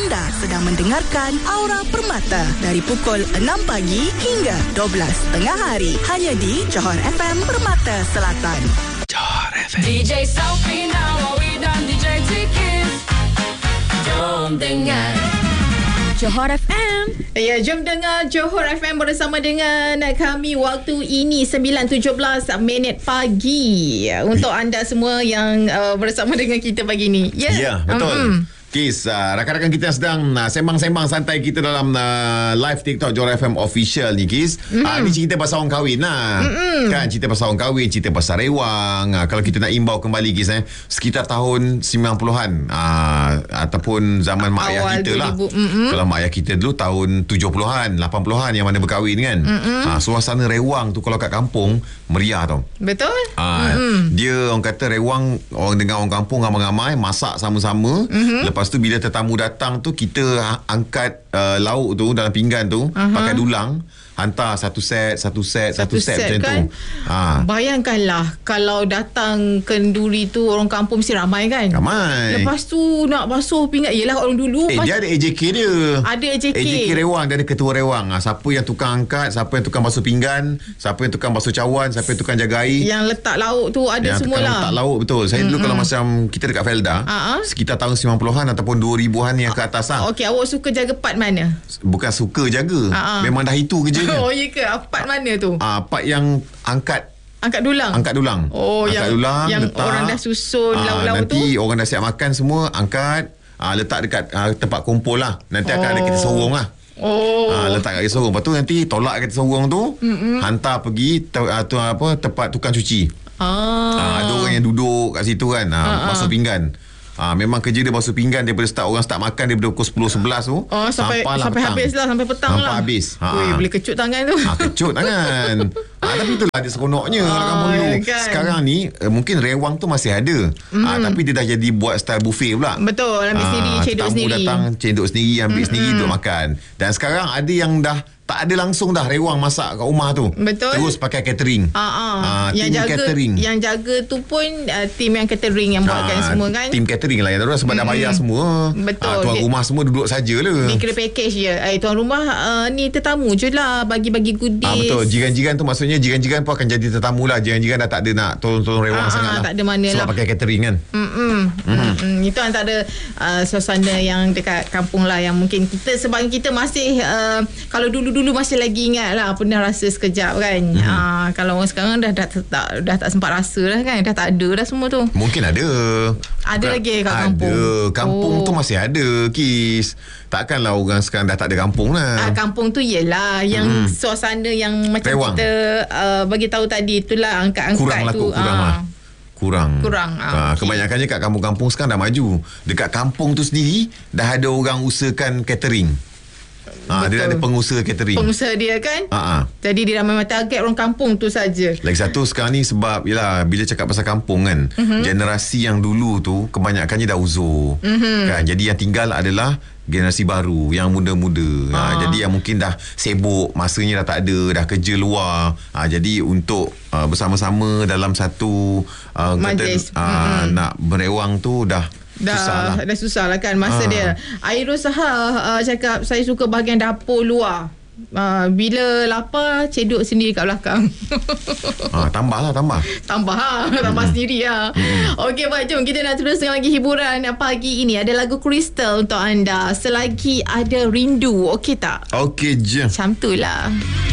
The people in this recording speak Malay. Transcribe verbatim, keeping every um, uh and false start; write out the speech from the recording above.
Anda sedang mendengarkan Aura Permata dari pukul enam pagi hingga dua belas tengah hari. Hanya di Johor F M Permata Selatan. Johor F M. D J Safina, Wawi dan D J Tikis. Jom dengar Johor F M. Ya, jom dengar Johor F M bersama dengan kami waktu ini sembilan tujuh belas minit pagi untuk anda semua yang uh, bersama dengan kita pagi ni. Ya, yeah, betul. Mm-hmm. Kis, uh, rakan-rakan kita sedang uh, sembang-sembang santai kita dalam uh, live TikTok Johor F M official ni, Kis. Mm-hmm. Uh, ni cerita pasal orang kahwin lah. Mm-hmm. Kan, cerita pasal orang kahwin, cerita pasal rewang. Uh, kalau kita nak imbau kembali, Kis, eh, sekitar tahun sembilan puluhan uh, ataupun zaman mak ayah kita lah. Mm-hmm. Kalau mak ayah kita dulu tahun tujuh puluhan, lapan puluhan yang mana berkahwin kan. Mm-hmm. Uh, suasana rewang tu kalau kat kampung meriah tau. Betul. Uh, mm-hmm. Dia orang kata rewang, orang dengan orang kampung ramai-ramai masak sama-sama. Mm-hmm. Lepas tu bila tetamu datang tu, kita angkat uh, lauk tu dalam pinggan tu, uh-huh. pakai dulang, hantar satu set, satu set, satu, satu set, set macam kan? tu. Ha. Bayangkanlah kalau datang kenduri tu orang kampung mesti ramai kan? Ramai. Lepas tu nak basuh pinggan, yelah orang dulu. Eh, pas... dia ada A J K dia. Ada A J K. A J K rewang, dia ada ketua rewang. Ha, siapa yang tukang angkat, siapa yang tukang basuh pinggan, siapa yang tukang basuh cawan, siapa yang tukang jaga air. Yang letak lauk tu ada yang semualah. Yang letak lauk, betul. Saya mm-hmm. dulu kalau macam kita dekat Felda, uh-huh. sekitar tahun sembilan puluhan ataupun dua ribuan yang ke atas lah. Okey, awak suka jaga part mana? Bukan suka jaga. Uh-huh. Memang dah itu kerjanya. Oh, ya ke? Part mana tu? Ah, uh, part yang angkat angkat dulang. Angkat dulang. Oh, angkat yang dulang, yang letak, orang dah susun uh, lauk-lauk tu. Nanti orang dah siap makan semua, angkat, uh, letak dekat uh, tempat kumpul lah. Nanti oh. akan ada kereta sorong lah. Oh. Uh, letak kat kereta sorong. Lepas tu nanti tolak kereta sorong tu, mm-hmm. hantar pergi te, uh, tu, apa, tempat tukang cuci. Ah. Uh, ada orang yang duduk kat situ kan, uh, uh-huh. basuh pinggan. Ha, memang kerja dia basuh pinggan daripada start orang start makan daripada pukul sepuluh sebelas tu. Oh, sampai sampai habis lah, sampai petang sampai lah. Sampai habis. Ha. Ui, boleh kecut tangan tu. Ha, kecut tangan. Ha, tapi itulah dia seronoknya kalau kamu dulu. Kan. Sekarang ni eh, mungkin rewang tu masih ada. Mm. Ha, tapi dia dah jadi buat style buffet pula. Betul, ambil ha, sendiri, cendok sendiri. Tamu datang, cendok sendiri, ambil mm-hmm. sendiri, duduk makan. Dan sekarang ada yang dah tak ada langsung dah rewang masak kat rumah tu. Betul. Terus pakai catering. Uh, uh. Uh, yang jaga catering. Yang jaga tu pun uh, tim yang catering yang buatkan uh, semua kan. Tim catering lah yang tahu sebab mm-hmm. dah bayar semua. Betul. Uh, tuan dia, rumah semua duduk sajalah. Dia kira package je. Eh, tuan rumah uh, ni tetamu je lah, bagi-bagi goodies. Uh, betul. Jiran-jiran tu maksudnya jiran-jiran pun akan jadi tetamu lah. Jiran-jiran dah tak ada nak tolong-tolong rewang uh, sangat lah. Tak ada mana sebab lah. pakai catering kan. Mm-mm. Mm-mm. Mm, itu antara uh, suasana yang dekat kampung lah, yang mungkin kita sebab kita masih uh, kalau dulu-dulu masih lagi ingat lah, pernah rasa sekejap kan. Mm-hmm. Ha, kalau orang sekarang dah, dah, dah, dah, dah tak sempat rasa lah kan. Dah tak ada dah semua tu. Mungkin ada. Ada Bukan, lagi kat kampung. Ada. Kampung oh. tu masih ada, Kis. Takkanlah orang sekarang dah tak ada kampung lah. Ah, kampung tu yelah yang mm. suasana yang macam rewang. Kita uh, bagi tahu tadi, itulah angkat-angkat kurang lah tu. Kurang ah. lah. Kurang. Kurang. Ah, ha, okay. Kebanyakannya kat kampung-kampung sekarang dah maju. Dekat kampung tu sendiri dah ada orang usahakan catering. Ha, dia ada pengusaha catering. Pengusaha dia kan. Ha-ha. Jadi dia memang target orang kampung tu saja. Lagi satu sekarang ni sebab yalah, bila cakap pasal kampung kan, mm-hmm. generasi yang dulu tu kebanyakannya dah uzur. Mm-hmm. Kan, jadi yang tinggal adalah generasi baru yang muda-muda. Ha, jadi yang mungkin dah sibuk, masanya dah tak ada, dah kerja luar. Ha, jadi untuk uh, bersama-sama dalam satu uh, majlis kata, uh, mm-hmm. nak berewang tu dah Dah susah lah. dah susah lah kan masa ha. dia. Airul Sahar uh, cakap saya suka bahagian dapur luar. Uh, bila lapar cedok sendiri kat belakang. Ah, tambah lah tambah. Tambah ha, tambah hmm. sendiri ha. Hmm. Okey, baik, jom kita nak terus dengan lagi hiburan pagi ini. Ada lagu Crystal untuk anda, Selagi Ada Rindu. Okey tak? Okey je. Macam tu lah.